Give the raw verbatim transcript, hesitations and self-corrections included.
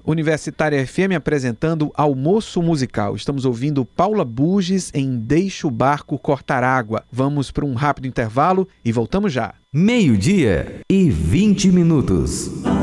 Universitária F M apresentando Almoço Musical. Estamos ouvindo Paula Burges em Deixa o Barco Cortar Água. Vamos para um rápido intervalo e voltamos já. Meio-dia e vinte minutos.